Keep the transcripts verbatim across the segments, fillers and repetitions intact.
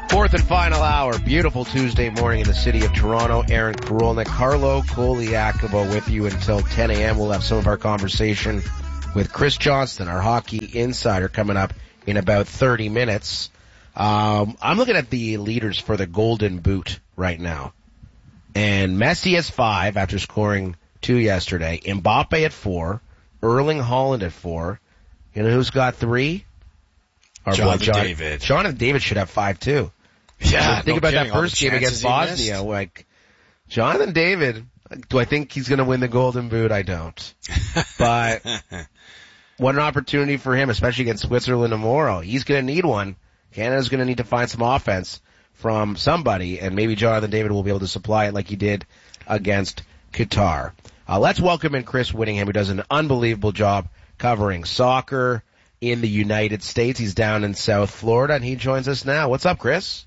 Fourth and final hour, beautiful Tuesday morning in the city of Toronto. Aaron Karolnik, Carlo Koliakovo with you until ten a.m. We'll have some of our conversation with Chris Johnston, our hockey insider, coming up in about thirty minutes. Um, I'm looking at the leaders for the Golden Boot right now. And Messi has five after scoring two yesterday. Mbappe at four. Erling Haaland at four. You know who's got three? Our Jonathan boy John, David. Jonathan David should have five too. Yeah, think no about kidding. that first game against Bosnia. Like, Jonathan David, do I think he's going to win the Golden Boot? I don't. But what an opportunity for him, especially against Switzerland tomorrow. He's going to need one. Canada's going to need to find some offense from somebody, and maybe Jonathan David will be able to supply it like he did against Qatar. Uh, let's welcome in Chris Whittingham, who does an unbelievable job covering soccer in the United States. He's down in South Florida, and he joins us now. What's up, Chris?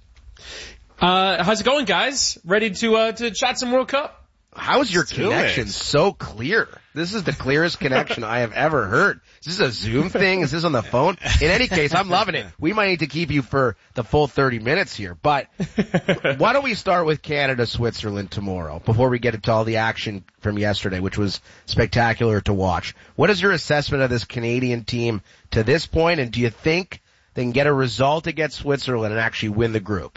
Uh, how's it going, guys? Ready to, uh, to chat some World Cup? How's your Let's do connection it. so clear? This is the clearest connection I have ever heard. Is this a Zoom thing? Is this on the phone? In any case, I'm loving it. We might need to keep you for the full thirty minutes here, but why don't we start with Canada, Switzerland tomorrow before we get into all the action from yesterday, which was spectacular to watch. What is your assessment of this Canadian team to this point, and do you think they can get a result against Switzerland and actually win the group?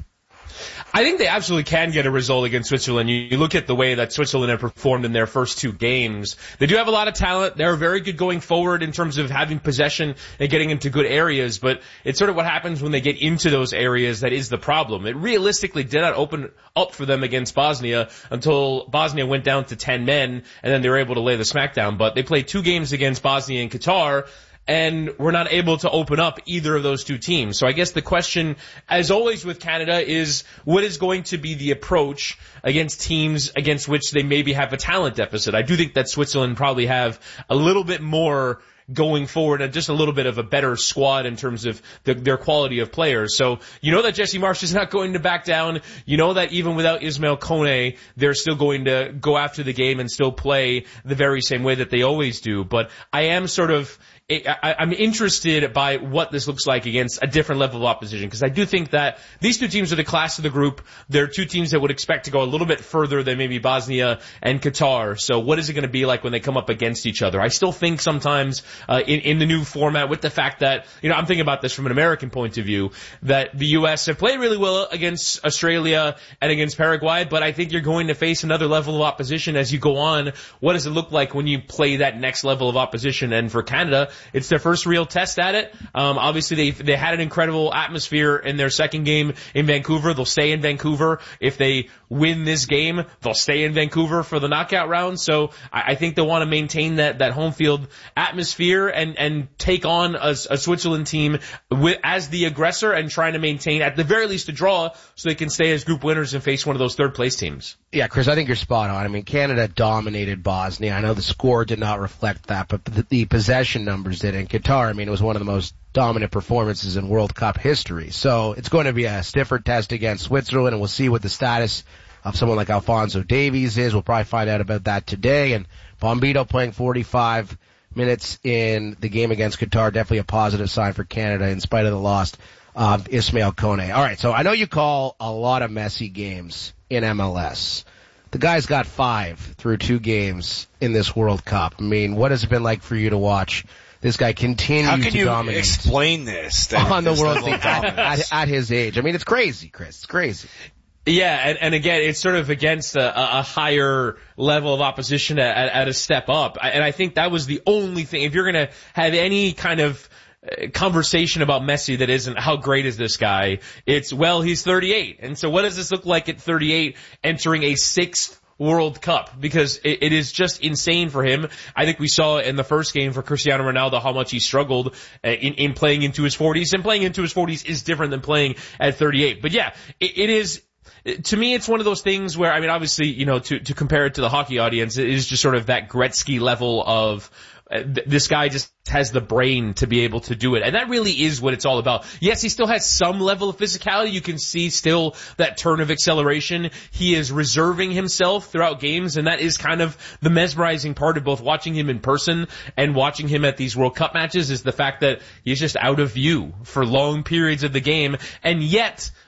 I think they absolutely can get a result against Switzerland. You, you look at the way that Switzerland have performed in their first two games. They do have a lot of talent. They're very good going forward in terms of having possession and getting into good areas, but it's sort of what happens when they get into those areas that is the problem. It realistically did not open up for them against Bosnia until Bosnia went down to ten men, and then they were able to lay the smackdown. But they played two games against Bosnia and Qatar, and we're not able to open up either of those two teams. So I guess the question, as always with Canada, is what is going to be the approach against teams against which they maybe have a talent deficit? I do think that Switzerland probably have a little bit more going forward and just a little bit of a better squad in terms of the, their quality of players. So you know that Jesse Marsch is not going to back down. You know that even without Ismail Kone, they're still going to go after the game and still play the very same way that they always do. But I am sort of I, I'm interested by what this looks like against a different level of opposition, because I do think that these two teams are the class of the group. They're two teams that would expect to go a little bit further than maybe Bosnia and Qatar. So what is it going to be like when they come up against each other? I still think sometimes uh, in, in the new format, with the fact that, you know, I'm thinking about this from an American point of view, that the U S have played really well against Australia and against Paraguay, but I think you're going to face another level of opposition as you go on. What does it look like when you play that next level of opposition? And for Canada, it's their first real test at it. Um, obviously they, they had an incredible atmosphere in their second game in Vancouver. They'll stay in Vancouver. If they win this game, they'll stay in Vancouver for the knockout round. So I, I think they want to maintain that, that home field atmosphere and, and take on a, a Switzerland team with, as the aggressor, and trying to maintain at the very least a draw so they can stay as group winners and face one of those third place teams. Yeah, Chris, I think you're spot on. I mean, Canada dominated Bosnia. I know the score did not reflect that, but the, the possession numbers did. In Qatar, I mean, it was one of the most dominant performances in World Cup history. So it's going to be a stiffer test against Switzerland, and we'll see what the status of someone like Alphonso Davies is. We'll probably find out about that today. And Bombito playing forty-five minutes in the game against Qatar, definitely a positive sign for Canada in spite of the loss of Ismail Kone. All right, so I know you call a lot of Messi games in M L S. The guy's got five through two games in this World Cup. I mean, what has it been like for you to watch this guy continue How can to you dominate explain this that on the this world level of stage at, dominance? at, at his age? I mean, it's crazy, Chris. It's crazy. Yeah, and, and again, it's sort of against a, a higher level of opposition at, at a step up. And I think that was the only thing. If you're going to have any kind of conversation about Messi that isn't how great is this guy, it's, well, he's thirty-eight. And so what does this look like at thirty-eight entering a sixth World Cup? Because it, it is just insane for him. I think we saw in the first game for Cristiano Ronaldo how much he struggled in, in playing into his forties, and playing into his forties is different than playing at thirty-eight. But yeah, it, it is, to me, it's one of those things where, I mean, obviously, you know, to, to compare it to the hockey audience, it is just sort of that Gretzky level of, uh, th- this guy just has the brain to be able to do it. And that really is what it's all about. Yes, he still has some level of physicality. You can see still that turn of acceleration. He is reserving himself throughout games, and that is kind of the mesmerizing part of both watching him in person and watching him at these World Cup matches, is the fact that he's just out of view for long periods of the game. And yet,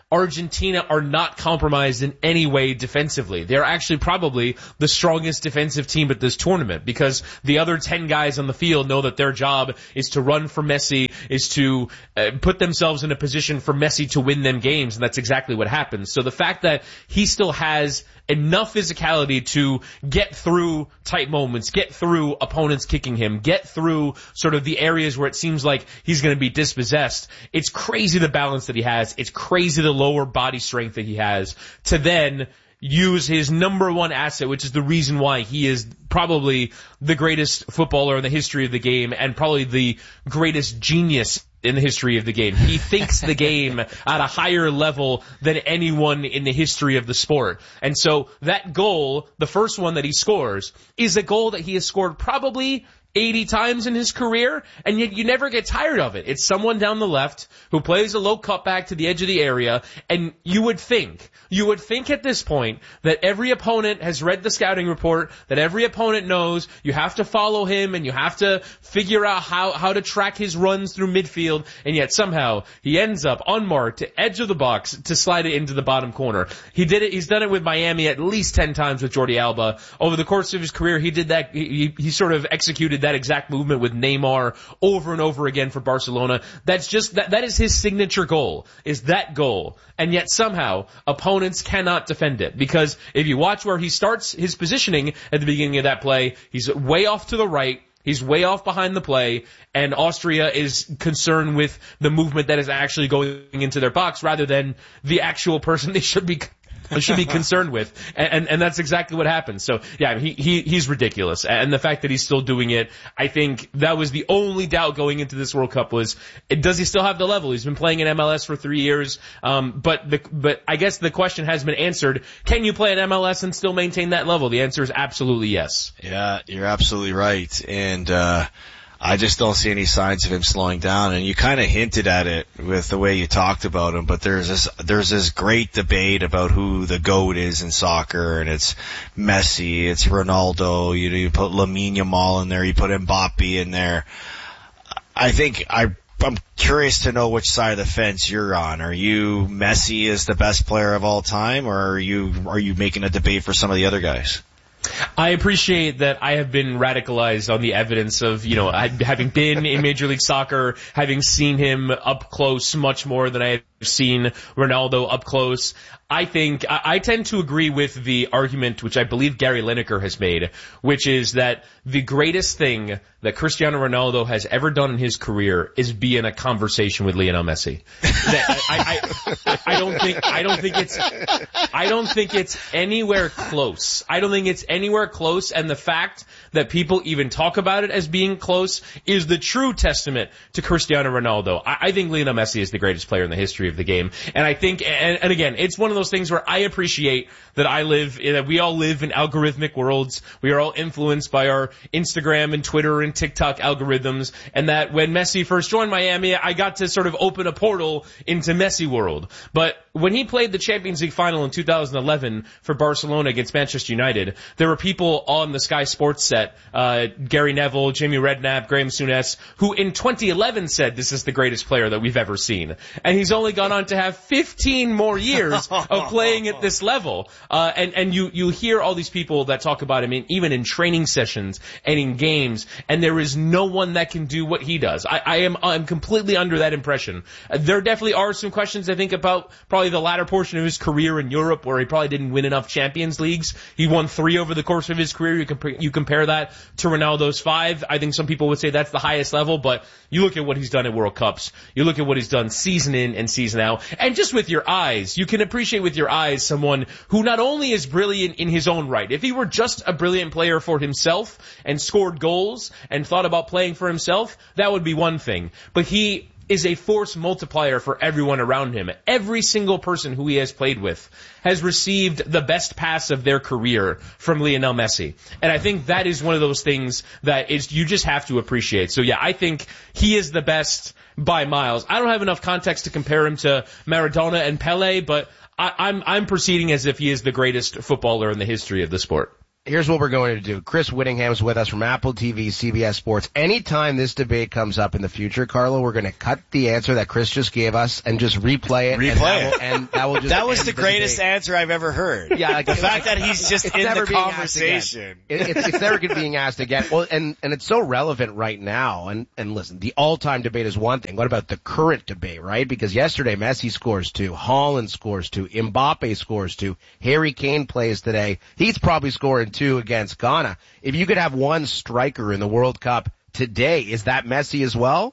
Argentina are not compromised in any way defensively. They're actually probably the strongest defensive team at this tournament because the other ten guys on the field know that their job is to run for Messi, is to uh, put themselves in a position for Messi to win them games, and that's exactly what happens. So the fact that he still has enough physicality to get through tight moments, get through opponents kicking him, get through sort of the areas where it seems like he's going to be dispossessed. It's crazy the balance that he has. It's crazy the lower body strength that he has to then use his number one asset, which is the reason why he is probably the greatest footballer in the history of the game and probably the greatest genius in the history of the game. He thinks the game at a higher level than anyone in the history of the sport. And so that goal, the first one that he scores, is a goal that he has scored probably eighty times in his career, and yet you never get tired of it. It's someone down the left who plays a low cutback to the edge of the area, and you would think, you would think at this point that every opponent has read the scouting report, that every opponent knows you have to follow him and you have to figure out how, how to track his runs through midfield, and yet somehow he ends up unmarked, edge of the box, to slide it into the bottom corner. He did it, he's done it with Miami at least ten times with Jordi Alba. Over the course of his career, he did that, he, he sort of executed that exact movement with Neymar over and over again for Barcelona. That's just, that, that is his signature goal, is that goal. And yet somehow opponents cannot defend it, because if you watch where he starts his positioning at the beginning of that play, he's way off to the right, he's way off behind the play, and Austria is concerned with the movement that is actually going into their box rather than the actual person they should be should be concerned with, and, and and that's exactly what happens. So yeah, he he he's ridiculous, and the fact that he's still doing it, I think that was the only doubt going into this World Cup was, does he still have the level? He's been playing in M L S for three years, um, but the but I guess the question has been answered. Can you play in M L S and still maintain that level? The answer is absolutely yes. Yeah, you're absolutely right, and uh I just don't see any signs of him slowing down. And you kind of hinted at it with the way you talked about him, but there's this, there's this great debate about who the GOAT is in soccer, and it's Messi, it's Ronaldo, you know, you put Lamine Yamal in there, you put Mbappe in there. I think I, I'm curious to know which side of the fence you're on. Are you Messi is the best player of all time, or are you, are you making a debate for some of the other guys? I appreciate that I have been radicalized on the evidence of, you know, having been in Major League Soccer, having seen him up close much more than I have seen Ronaldo up close. I think, I, I tend to agree with the argument which I believe Gary Lineker has made, which is that the greatest thing that Cristiano Ronaldo has ever done in his career is be in a conversation with Lionel Messi. That, I, I, I don't think, I don't think it's, I don't think it's anywhere close. I don't think it's anywhere close, and the fact that people even talk about it as being close is the true testament to Cristiano Ronaldo. I, I think Lionel Messi is the greatest player in the history of the game, and I think, and, and again, it's one of those things where I appreciate that I live, that we all live in algorithmic worlds. We are all influenced by our Instagram and Twitter and TikTok algorithms, and that when Messi first joined Miami, I got to sort of open a portal into Messi world. But when he played the Champions League final in two thousand eleven for Barcelona against Manchester United, there were people on the Sky Sports set, uh, Gary Neville, Jamie Redknapp, Graham Souness, who in twenty eleven said this is the greatest player that we've ever seen. And he's only gone on to have fifteen more years of playing at this level. Uh, and, and you, you hear all these people that talk about him in, even in training sessions and in games, and there is no one that can do what he does. I, I am, I'm completely under that impression. Uh, there definitely are some questions I think about probably the latter portion of his career in Europe, where he probably didn't win enough Champions Leagues. He won three over the course of his career. You compare, you compare that to Ronaldo's five. I think some people would say that's the highest level, but you look at what he's done at World Cups. You look at what he's done season in and season out, and just with your eyes, you can appreciate with your eyes someone who not only is brilliant in his own right. If he were just a brilliant player for himself and scored goals and thought about playing for himself, that would be one thing. But he is a force multiplier for everyone around him. Every single person who he has played with has received the best pass of their career from Lionel Messi. And I think that is one of those things that is, you just have to appreciate. So yeah, I think he is the best by miles. I don't have enough context to compare him to Maradona and Pele, but I, I'm, I'm proceeding as if he is the greatest footballer in the history of the sport. Here's what we're going to do. Chris Whittingham's with us from Apple T V, C B S Sports. Anytime this debate comes up in the future, Carlo, we're going to cut the answer that Chris just gave us and just replay it. Replay and it. That will, and that will just That was the, the greatest debate. answer I've ever heard. Yeah, like, the fact like, that he's just it's in never the being asked again. conversation. It, it's, it's never being asked again. Well, and, and it's so relevant right now. And, and listen, the all-time debate is one thing. What about the current debate, right? Because yesterday Messi scores two, Haaland scores two, Mbappe scores two, Harry Kane plays today. He's probably scoring two against Ghana. If you could have one striker in the World Cup today, is that Messi as well?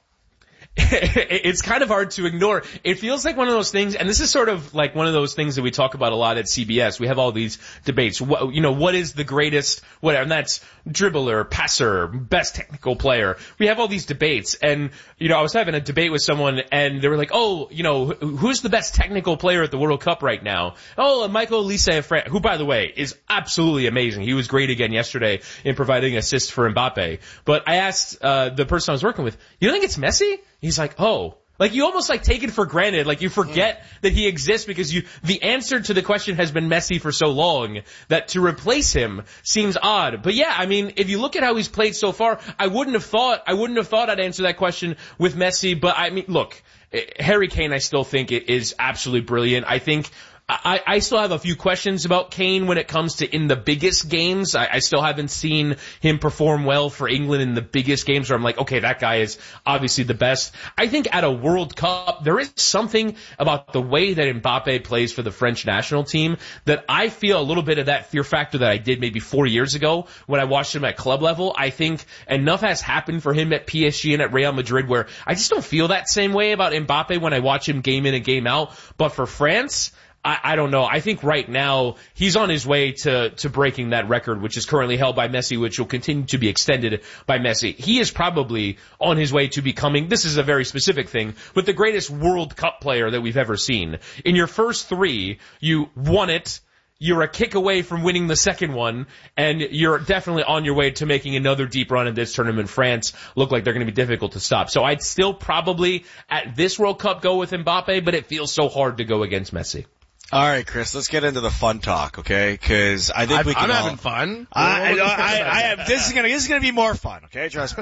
It's kind of hard to ignore. It feels like one of those things, and this is sort of like one of those things that we talk about a lot at C B S. We have all these debates. What, you know, what is the greatest, whatever, and that's dribbler, passer, best technical player. We have all these debates, and, you know, I was having a debate with someone, and they were like, oh, you know, who's the best technical player at the World Cup right now? Oh, Michael Olise of France, who, by the way, is absolutely amazing. He was great again yesterday in providing assists for Mbappe. But I asked uh the person I was working with, you don't think it's Messi? He's like, oh. Like, you almost like take it for granted. Like, you forget mm. that he exists because you, the answer to the question has been Messi for so long that to replace him seems odd. But yeah, I mean, if you look at how he's played so far, I wouldn't have thought, I wouldn't have thought I'd answer that question with Messi. But I mean, look, Harry Kane, I still think it is absolutely brilliant. I think, I, I still have a few questions about Kane when it comes to in the biggest games. I, I still haven't seen him perform well for England in the biggest games where I'm like, okay, that guy is obviously the best. I think at a World Cup, there is something about the way that Mbappe plays for the French national team that I feel a little bit of that fear factor that I did maybe four years ago when I watched him at club level. I think enough has happened for him at P S G and at Real Madrid where I just don't feel that same way about Mbappe when I watch him game in and game out. But for France, I, I don't know. I think right now he's on his way to, to breaking that record, which is currently held by Messi, which will continue to be extended by Messi. He is probably on his way to becoming, this is a very specific thing, but the greatest World Cup player that we've ever seen. In your first three, you won it. You're a kick away from winning the second one, and you're definitely on your way to making another deep run in this tournament. France look like they're going to be difficult to stop. So I'd still probably, at this World Cup, go with Mbappe, but it feels so hard to go against Messi. All right, Chris, let's get into the fun talk, okay? Because I think I'm, we can. I'm all, having fun. I, I, I, I have. This is gonna. This is gonna be more fun, okay? Trust me.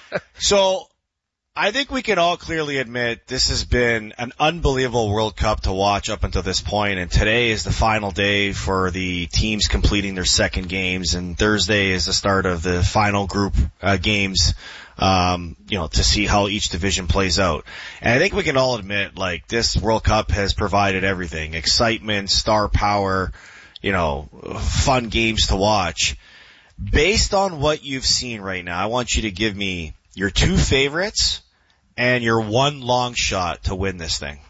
So, I think we can all clearly admit this has been an unbelievable World Cup to watch up until this point, and today is the final day for the teams completing their second games, and Thursday is the start of the final group uh, games. Um, you know, to see how each division plays out. And I think we can all admit, like, this World Cup has provided everything. Excitement, star power, you know, fun games to watch. Based on what you've seen right now, I want you to give me your two favorites and your one long shot to win this thing.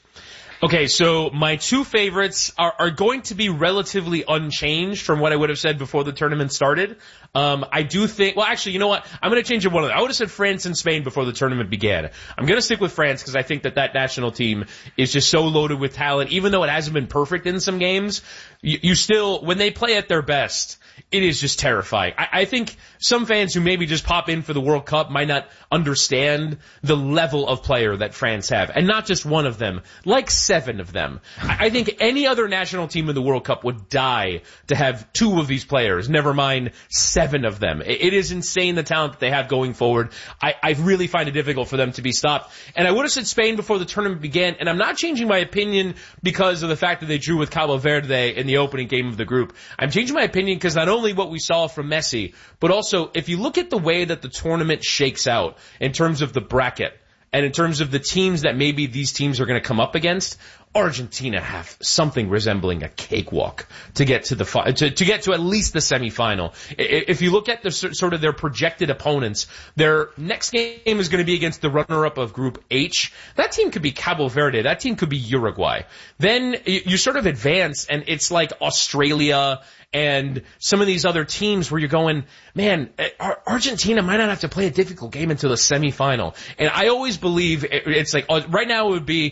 Okay, so my two favorites are, are going to be relatively unchanged from what I would have said before the tournament started. Um, I do think, well, actually, you know what? I'm going to change it one of them. I would have said France and Spain before the tournament began. I'm going to stick with France because I think that that national team is just so loaded with talent. Even though it hasn't been perfect in some games, you, you still, when they play at their best, it is just terrifying. I, I think some fans who maybe just pop in for the World Cup might not understand the level of player that France have. And not just one of them, like seven of them. I, I think any other national team in the World Cup would die to have two of these players, never mind seven of them. It, it is insane the talent that they have going forward. I, I really find it difficult for them to be stopped. And I would have said Spain before the tournament began, and I'm not changing my opinion because of the fact that they drew with Cabo Verde in the opening game of the group. I'm changing my opinion because not only what we saw from Messi, but also if you look at the way that the tournament shakes out in terms of the bracket and in terms of the teams that maybe these teams are going to come up against, Argentina have something resembling a cakewalk to get to the fi- to, to get to at least the semifinal. If you look at the sort of their projected opponents, their next game is going to be against the runner-up of Group H. That team could be Cabo Verde. That team could be Uruguay. Then you sort of advance, and it's like Australia and some of these other teams where you're going, man, Argentina might not have to play a difficult game until the semifinal. And I always believe it's like right now it would be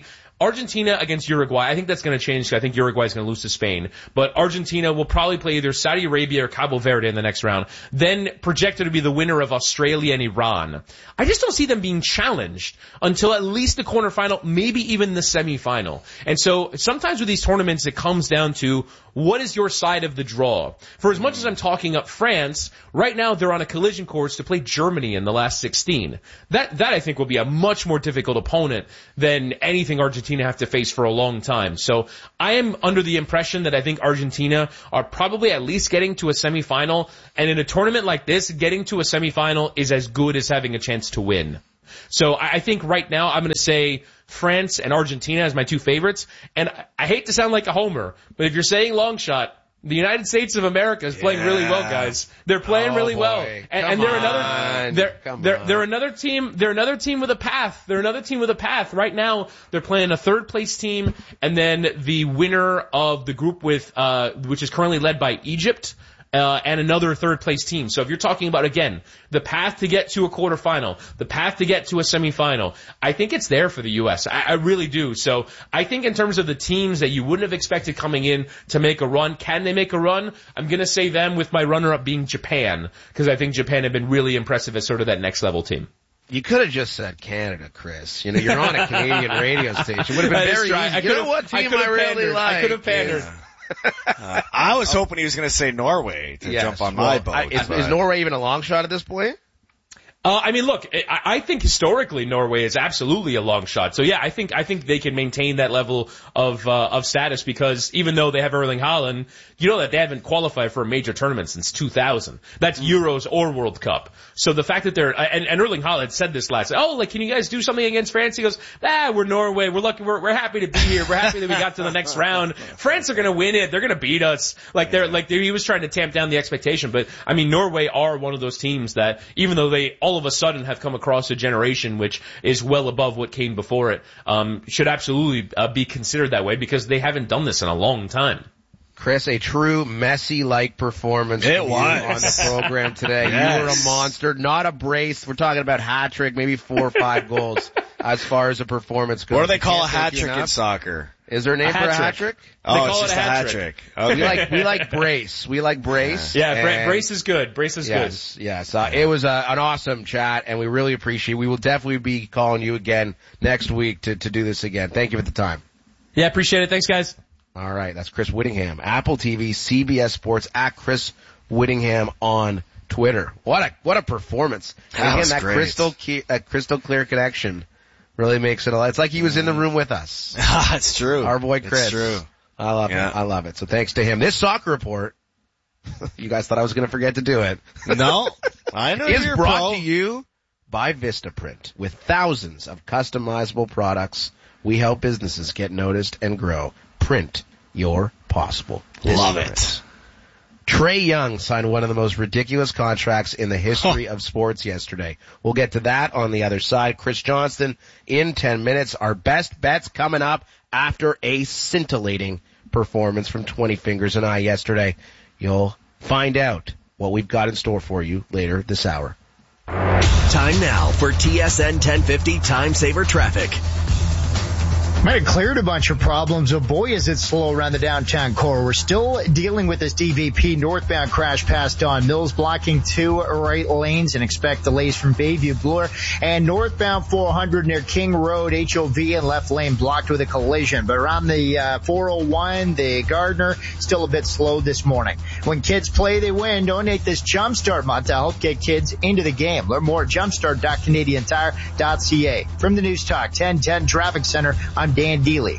Argentina against Uruguay, I think that's going to change. I think Uruguay is going to lose to Spain. But Argentina will probably play either Saudi Arabia or Cabo Verde in the next round. Then projected to be the winner of Australia and Iran. I just don't see them being challenged until at least the quarterfinal, maybe even the semifinal. And so sometimes with these tournaments, it comes down to what is your side of the draw? For as much as I'm talking up France, right now they're on a collision course to play Germany in the last sixteen. That, that I think will be a much more difficult opponent than anything Argentina have to face for a long time. So I am under the impression that I think Argentina are probably at least getting to a semifinal. And in a tournament like this, getting to a semifinal is as good as having a chance to win. So I think right now I'm going to say France and Argentina as my two favorites. And I hate to sound like a homer, but if you're saying long shot, the United States of America is playing yeah. really well, guys. They're playing oh, really boy. well, and, and they're on. another. They're Come they're on. they're another team. They're another team with a path. They're another team with a path. Right now, they're playing a third place team, and then the winner of the group with, uh, which is currently led by Egypt. Uh, and another third place team. So if you're talking about, again, the path to get to a quarterfinal, the path to get to a semifinal, I think it's there for the U S. I, I really do. So I think in terms of the teams that you wouldn't have expected coming in to make a run, can they make a run? I'm going to say them with my runner-up being Japan, because I think Japan have been really impressive as sort of that next level team. You could have just said Canada, Chris. You know, you're on a Canadian radio station. It would have been very right. easy. You know what team I, I really pandered. like? I could have pandered. Yeah. uh, I was hoping he was going to say Norway to yes, jump on well, my boat. I, is, is Norway even a long shot at this point? Uh, I mean, look, I, I think historically Norway is absolutely a long shot. So yeah, I think, I think they can maintain that level of, uh, of status because even though they have Erling Haaland, you know that they haven't qualified for a major tournament since two thousand. That's Euros or World Cup. So the fact that they're, and, and Erling Haaland said this last, oh, like, can you guys do something against France? He goes, ah, we're Norway. We're lucky. We're, we're happy to be here. We're happy that we got to the next round. France are going to win it. They're going to beat us. Like they're, like they're, he was trying to tamp down the expectation. But I mean, Norway are one of those teams that even though they all of a sudden have come across a generation which is well above what came before it, um, should absolutely uh, be considered that way because they haven't done this in a long time. Chris, a true Messi-like performance it from was. you on the program today. Yes. You were a monster, not a brace. We're talking about hat trick, maybe four or five goals as far as a performance goes. What do they You call a can't hat thank you trick in enough. soccer? Is there a name A for hat a hat trick. trick? Oh, They it's call just it a a hat hat trick. trick. Okay. We like we like brace. We like brace. Yeah, Bra- and- Brace is good. Brace is Yes, yes. Uh, it was a, an awesome chat, and we really appreciate it. We will definitely be calling you again next week to, to do this again. Thank you for the time. good. Yeah, appreciate it. Thanks, guys. All right, that's Chris Whittingham, Apple T V, C B S Sports, at Chris Whittingham on Twitter. What a what a performance! And That again, was that great. crystal key, that crystal clear connection really makes it. A, it's like he was in the room with us. It's true. Our boy Chris. It's true. I love Yeah. it. I love it. So thanks to him. This soccer report, you guys thought I was going to forget to do it. No, I know is you're brought pro. to you by Vistaprint. With thousands of customizable products, we help businesses get noticed and grow. Print your possible. Love Vistaprint. it. Trae Young signed one of the most ridiculous contracts in the history of sports yesterday. We'll get to that on the other side. Chris Johnston in ten minutes. Our best bets coming up after a scintillating performance from twenty Fingers and I yesterday. You'll find out what we've got in store for you later this hour. Time now for T S N ten fifty Time Saver Traffic. Might have cleared a bunch of problems, but boy is it slow around the downtown core. We're still dealing with this D V P northbound crash past Don Mills, blocking two right lanes, and expect delays from Bayview Bloor. And northbound four hundred near King Road, H O V and left lane blocked with a collision. But around the uh, four oh one, the Gardner, still a bit slow this morning. When kids play, they win. Donate this Jumpstart month to help get kids into the game. Learn more at jumpstart dot canadian tire dot c a. From the News Talk ten ten Traffic Center, I'm Dan Dealey.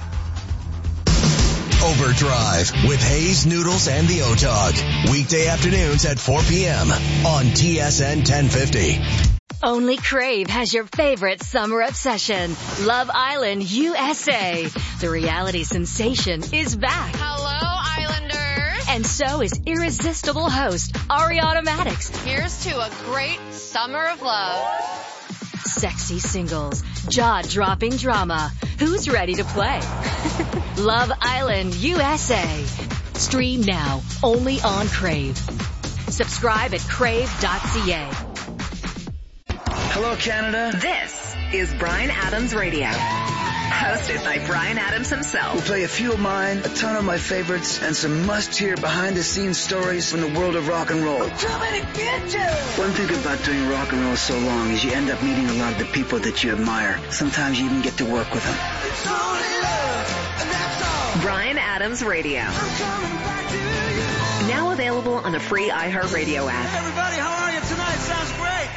Overdrive with Hayes, Noodles, and the O-Dog. Weekday afternoons at four p.m. on T S N ten fifty. Only Crave has your favorite summer obsession, Love Island U S A. The reality sensation is back. Hello, Islanders. And so is irresistible host Ari Automatics. Here's to a great summer of love. Sexy singles, jaw-dropping drama. Who's ready to play? Love Island U S A. Stream now, only on Crave. Subscribe at crave dot c a. Hello, Canada. This is Bryan Adams Radio. Hosted by Bryan Adams himself. We'll play a few of mine, a ton of my favorites, and some must-hear behind-the-scenes stories from the world of rock and roll. I'm coming to get you! One thing about doing rock and roll so long is you end up meeting a lot of the people that you admire. Sometimes you even get to work with them. It's only love, and that's all. Bryan Adams Radio. Now available on the free iHeartRadio app. Hey everybody, how are you tonight? Sounds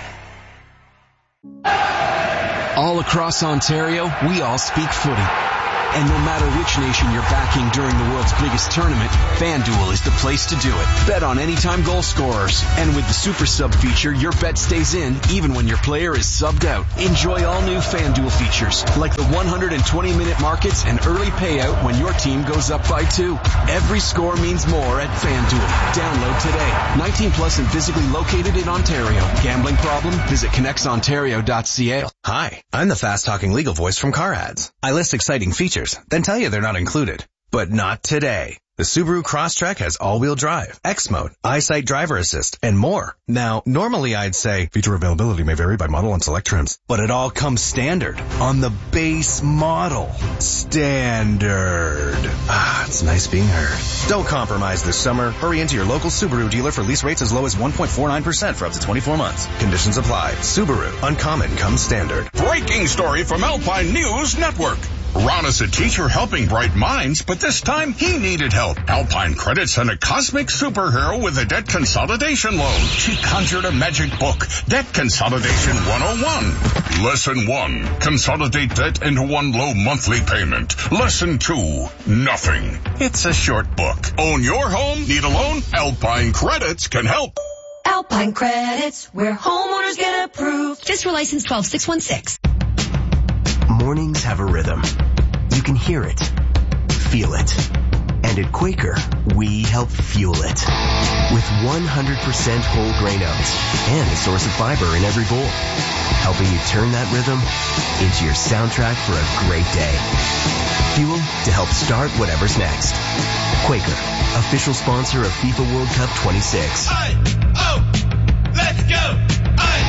great. All across Ontario, we all speak footy. And no matter which nation you're backing during the world's biggest tournament, FanDuel is the place to do it. Bet on anytime goal scorers. And with the Super Sub feature, your bet stays in even when your player is subbed out. Enjoy all new FanDuel features, like the one hundred twenty minute markets and early payout when your team goes up by two. Every score means more at FanDuel. Download today. nineteen plus and physically located in Ontario. Gambling problem? Visit connects ontario dot c a. Hi, I'm the fast-talking legal voice from Car Ads. I list exciting features, then tell you they're not included. But not today. The Subaru Crosstrek has all-wheel drive, X mode, EyeSight driver assist, and more. Now, normally I'd say feature availability may vary by model and select trims, but it all comes standard on the base model. Standard. Ah, it's nice being heard. Don't compromise this summer. Hurry into your local Subaru dealer for lease rates as low as one point four nine percent for up to twenty-four months. Conditions apply. Subaru. Uncommon comes standard. Breaking story from Alpine News Network. Ron is a teacher helping bright minds, but this time he needed help. Alpine Credit sent a cosmic superhero with a debt consolidation loan. She conjured a magic book, Debt Consolidation one oh one. Lesson one, consolidate debt into one low monthly payment. Lesson two, nothing. It's a short book. Own your home? Need a loan? Alpine Credits can help. Alpine Credits, where homeowners get approved. Fiscal license twelve six one six. Mornings have a rhythm. You can hear it, feel it. And at Quaker, we help fuel it. With one hundred percent whole grain oats and a source of fiber in every bowl. Helping you turn that rhythm into your soundtrack for a great day. Fuel to help start whatever's next. Quaker, official sponsor of FIFA World Cup twenty-six. I, oh, let's go!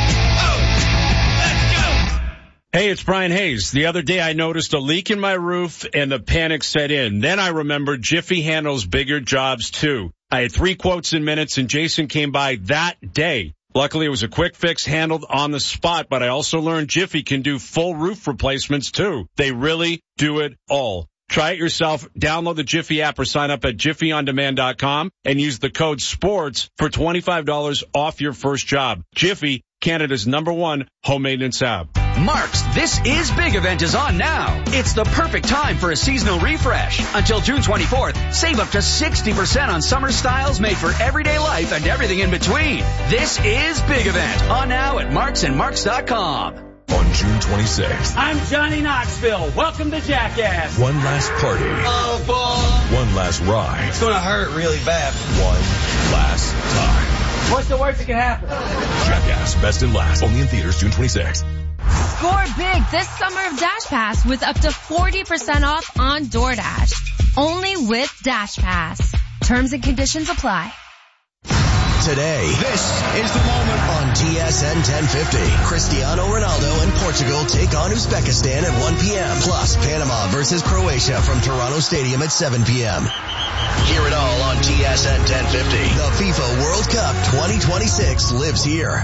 Hey, it's Brian Hayes. The other day I noticed a leak in my roof and the panic set in. Then I remembered Jiffy handles bigger jobs too. I had three quotes in minutes and Jason came by that day. Luckily it was a quick fix handled on the spot, but I also learned Jiffy can do full roof replacements too. They really do it all. Try it yourself. Download the Jiffy app or sign up at jiffy on demand dot com and use the code SPORTS for twenty-five dollars off your first job. Jiffy, Canada's number one home maintenance app. Mark's This Is Big event is on now. It's the perfect time for a seasonal refresh. Until June twenty-fourth, save up to sixty percent on summer styles made for everyday life and everything in between. This Is Big event on now at marks and marks dot com. On June twenty-sixth. I'm Johnny Knoxville. Welcome to Jackass. One last party. Oh, boy. One last ride. It's going to hurt really bad. One last time. What's the worst that can happen? Jackass, best and last. Only in theaters June twenty-sixth. Score big this summer of Dash Pass with up to forty percent off on DoorDash. Only with Dash Pass. Terms and conditions apply. Today, this is the moment on T S N ten fifty. Cristiano Ronaldo and Portugal take on Uzbekistan at one p.m. Plus, Panama versus Croatia from Toronto Stadium at seven p.m. Hear it all on T S N ten fifty. The FIFA World Cup twenty twenty-six lives here.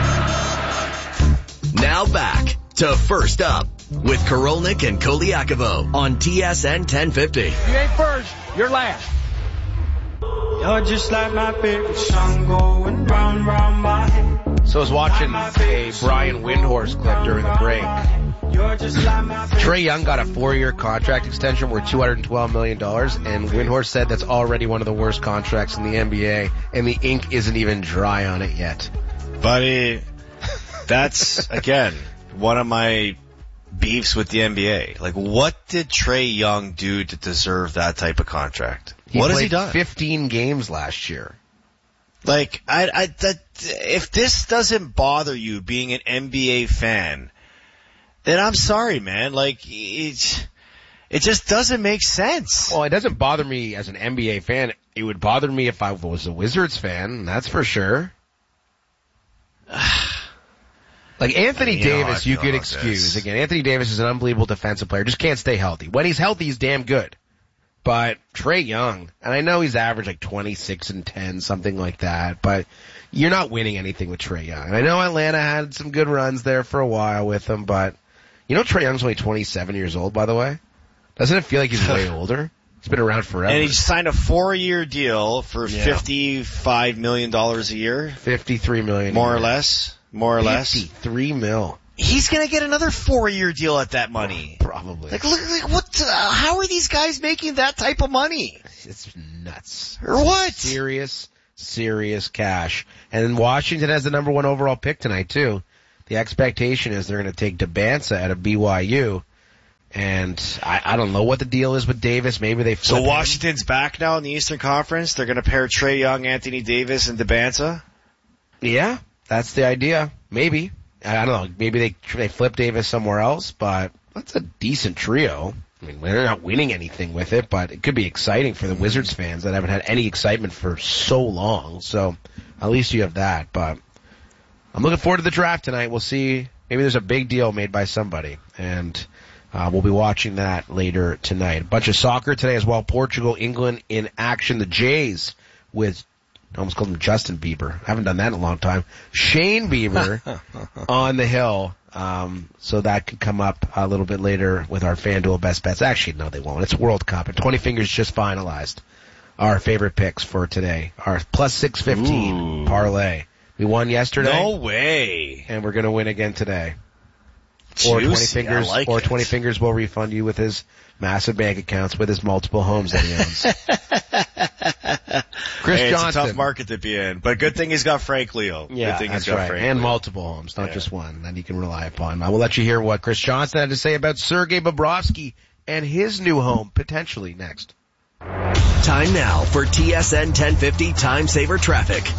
Now back to First Up with Korolnik and Koliakovo on T S N ten fifty. You ain't first, you're last. You're just like my favorite song going round, round my head. So I was watching a Brian Windhorst clip during the break. Trae Young got a four-year contract extension worth two hundred twelve million dollars, and Windhorst said that's already one of the worst contracts in the N B A, and the ink isn't even dry on it yet. Buddy, that's, again, one of my beefs with the N B A. Like, what did Trae Young do to deserve that type of contract? He what has played he done? fifteen games last year. Like, I, I, that, if this doesn't bother you being an N B A fan, then I'm sorry, man. Like, it's, it just doesn't make sense. Well, it doesn't bother me as an N B A fan. It would bother me if I was a Wizards fan, that's for sure. Like Anthony you know Davis, you could excuse. Again, Anthony Davis is an unbelievable defensive player. Just can't stay healthy. When he's healthy, he's damn good. But Trae Young, and I know he's averaged like twenty-six and ten, something like that, but you're not winning anything with Trae Young. And I know Atlanta had some good runs there for a while with him, but you know Trae Young's only twenty-seven years old, by the way? Doesn't it feel like he's way older? He's been around forever. And he signed a four-year deal for Yeah. fifty-five million dollars a year. fifty-three million More a or year. less. More or less. fifty-three mil. He's gonna get another four-year deal at that money. Probably. Like, look, like what, uh, how are these guys making that type of money? It's nuts. Or what? Serious, serious cash. And then Washington has the number one overall pick tonight, too. The expectation is they're going to take DeBanza out of B Y U. And I, I don't know what the deal is with Davis. Maybe they flip So him. Washington's back now in the Eastern Conference. They're gonna pair Trae Young, Anthony Davis, and DeBanza? Yeah, that's the idea. Maybe. I don't know. Maybe they they flip Davis somewhere else, but that's a decent trio. I mean, they're not winning anything with it, but it could be exciting for the Wizards fans that haven't had any excitement for so long. So at least you have that. But I'm looking forward to the draft tonight. We'll see. Maybe there's a big deal made by somebody, and uh, we'll be watching that later tonight. A bunch of soccer today as well. Portugal, England in action. The Jays with, I almost called him Justin Bieber. I haven't done that in a long time. Shane Bieber on the hill. Um, so that could come up a little bit later with our FanDuel best bets. Actually, no, they won't. It's World Cup, and twenty Fingers just finalized our favorite picks for today. Our plus six fifteen parlay. We won yesterday. No way. And we're going to win again today. Or twenty Juicy. Fingers, I like or it. twenty Fingers will refund you with his massive bank accounts with his multiple homes that he owns. Chris Hey, it's Johnson. a tough market to be in, but good thing he's got Frank Leo. Yeah, good thing that's he's got right. Frank And Leo. multiple homes, not Yeah. just one that you can rely upon. I will let you hear what Chris Johnson had to say about Sergei Bobrovsky and his new home, potentially, next. Time now for T S N ten fifty Time Saver Traffic.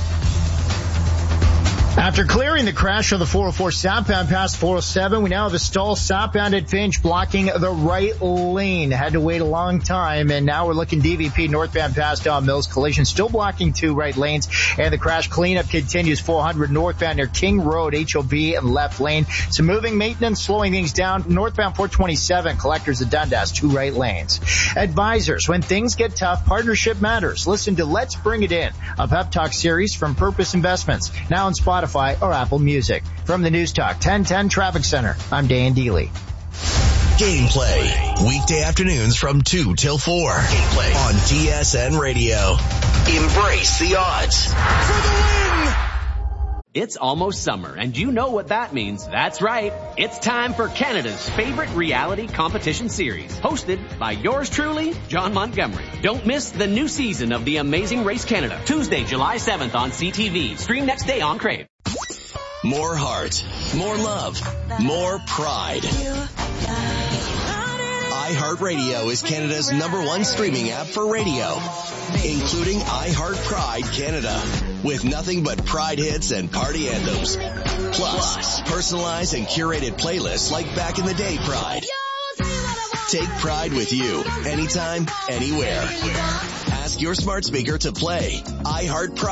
After clearing the crash of the four oh four southbound past four oh seven, we now have a stall southbound at Finch blocking the right lane. Had to wait a long time, and now we're looking D V P northbound past Don Mills. Collision still blocking two right lanes, and the crash cleanup continues four hundred northbound near King Road, H O B and left lane. Some moving maintenance slowing things down. Northbound four twenty-seven, collectors at Dundas, two right lanes. Advisors, when things get tough, partnership matters. Listen to Let's Bring It In, a pep talk series from Purpose Investments, now on Spotify or Apple Music. From the News Talk ten ten Traffic Center, I'm Dan Deely. Gameplay. Weekday afternoons from two till four. Gameplay on T S N Radio. Embrace the odds. For the win! It's almost summer, and you know what that means. That's right. It's time for Canada's favorite reality competition series, hosted by yours truly, John Montgomery. Don't miss the new season of The Amazing Race Canada, Tuesday, July seventh on C T V. Stream next day on Crave. More heart, more love, more pride. iHeartRadio is Canada's number one streaming app for radio, including iHeart Pride Canada, with nothing but Pride hits and party anthems. Plus, personalized and curated playlists like Back in the Day Pride. Take Pride with you, anytime, anywhere. Ask your smart speaker to play iHeart Pride.